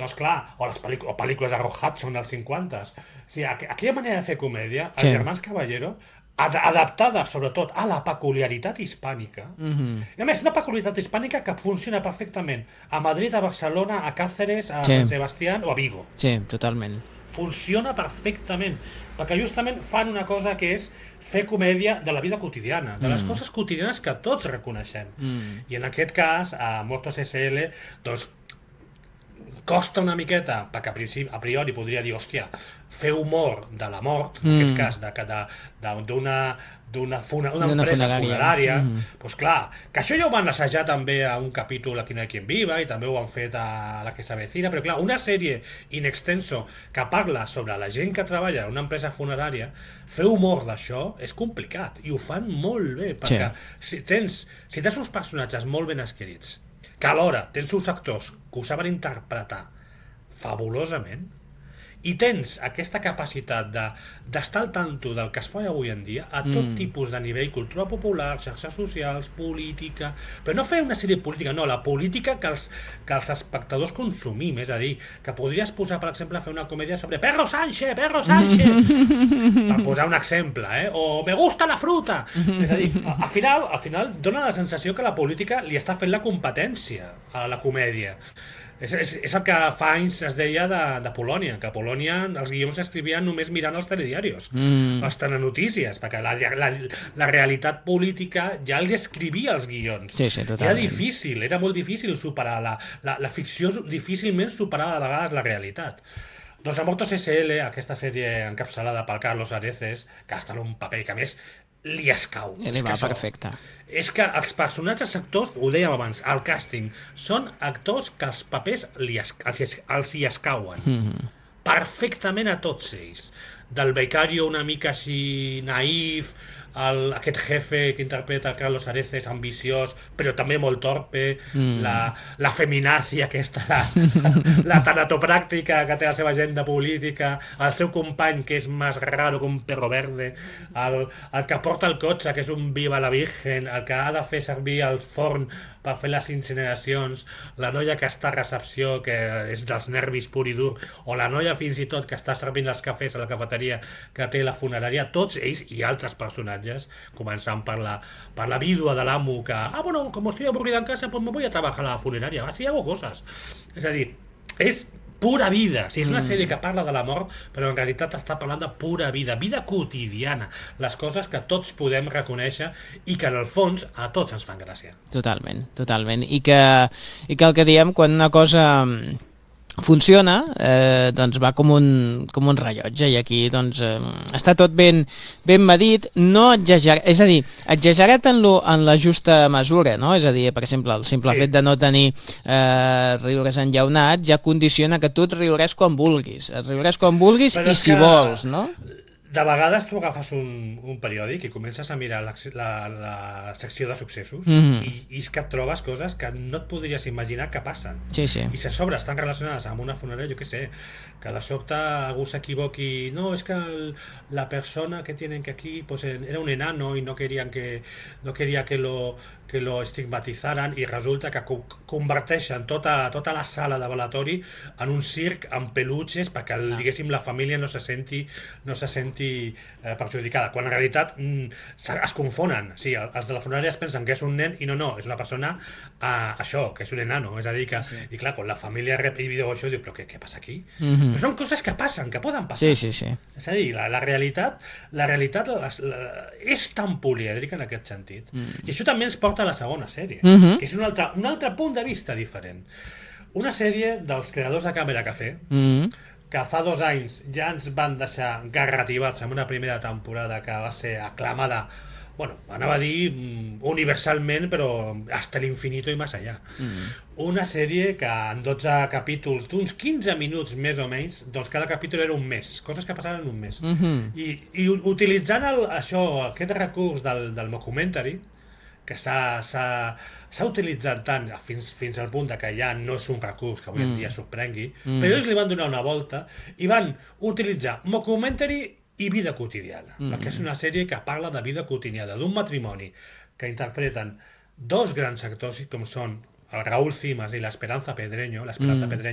Doncs clar, o pel·lícules de Rock Hudson dels 50. O sigui, aquella manera de fer comèdia, els germans Caballero, adaptada sobretot a la peculiaritat hispànica, i a més una peculiaritat hispànica que funciona perfectament a Madrid, a Barcelona, a Cáceres, a Sant Sebastián o a Vigo. Sí, totalment. Funciona perfectament, perquè justament fan una cosa que és fer comèdia de la vida quotidiana, de les coses quotidianes que tots reconeixem. I en aquest cas, a Muertos S.L., doncs costa una miqueta, perquè a priori podria dir, hòstia, fer humor de la mort, en aquest cas, d'una empresa funerària, doncs clar, que això ja ho van assajar també a un capítol a Quien hay quien viva, i també ho han fet a La que s'avecina, però clar, una sèrie in extenso que parla sobre la gent que treballa en una empresa funerària, fer humor d'això és complicat, i ho fan molt bé, perquè si tens uns personatges molt ben escrits, que alhora tens uns actors que ho saben interpretar fabulosament, i tens aquesta capacitat d'estar al tanto del que es fa avui en dia a tot tipus de nivell, cultura popular, xarxes socials, política, però no fer una sèrie política, no, la política que els espectadors consumim, és a dir, que podries posar, per exemple, a fer una comèdia sobre Perro Sánchez, per posar un exemple, o Me gusta la fruta, és a dir, al final dona la sensació que la política li està fent la competència a la comèdia. És el que fa anys es deia de Polònia, que a Polònia els guions s'escrivien només mirant els telediaris, les telenotícies, perquè la realitat política ja els escrivia els guions. Era molt difícil superar la ficció, difícilment superava de vegades la realitat. Doncs a Muertos S.L., aquesta sèrie encapçalada pel Carlos Areces, que està en un paper que a més li escau. Li va perfecte. És que els personatges, actors, ho dèiem abans, el càsting, són actors que els papers els hi escauen. Perfectament a tots ells. Del becario una mica així naïf, aquest jefe que interpreta Carlos Areces, ambiciós, però també molt torpe, la feminàcia aquesta, la tanatopràctica que té la seva agenda política, el seu company que és més raro que un perro verde, el que porta el cotxe, que és un viva la virgen, el que ha de fer servir el forn per fer les incineracions, la noia que està a recepció, que és dels nervis pur i dur, o la noia fins i tot que està servint els cafès a la cafeteria que té la funerària, tots ells i altres personatges, començant per la vídua de l'amo que, bueno, com estoy aburrida en casa, pues me voy a trabajar a la funeraria, así hago cosas. És a dir, és pura vida, és una sèrie que parla de la mort, però en realitat està parlant de pura vida, vida quotidiana, les coses que tots podem reconèixer i que en el fons a tots ens fan gràcia. Totalment, totalment, i que el que diem, quan una cosa funciona, doncs va com un rellotge, i aquí doncs està tot ben medit, no exagerat, és a dir, exagerat en la justa mesura, no? És a dir, per exemple, el simple fet de no tenir riures enllaunats ja condiciona que tu et riuràs quan vulguis, i si vols, no? De vegades tu agafes un periòdic i comences a mirar la secció de successos i és que et trobes coses que no et podries imaginar que passen. I si a sobre estan relacionades amb una funerària, jo què sé, que de sobte algú s'equivoqui, no, és que la persona que tienen que aquí pues era un enano y no quería que lo estigmatizaran, i resulta que converteixen tota la sala de velatori en un circ amb peluches perquè, diguéssim, la família no se senti perjudicada, quan en realitat es confonen. Sí, els de la funerària es pensen que és un nen i no, és una persona això, que és un enano, és a dir que, i clar, quan la família rep i veu això, diu, però què passa aquí? Però són coses que passen, que poden passar. És a dir, la realitat és tan polièdrica en aquest sentit, i això també ens porta a la segona sèrie, que és un altre punt de vista diferent. Una sèrie dels creadors de Càmera Café, que fa 2 anys ja ens van deixar garrativats amb una primera temporada que va ser aclamada, bueno, anava a dir universalment, però hasta l'infinito i més allà. Una sèrie que en 12 capítols d'uns 15 minuts més o menys, doncs cada capítol era un mes, coses que passaven en un mes. I utilitzant aquest recurs del mockumentary, que s'ha utilitzat tant fins al punt que ja no és un recurs que avui en dia sorprengui, però ells li van donar una volta i van utilitzar mockumentary i vida quotidiana, perquè és una sèrie que parla de vida quotidiana, d'un matrimoni que interpreten 2 grans actors com són el Raúl Cimas i l'Esperanza Pedreño.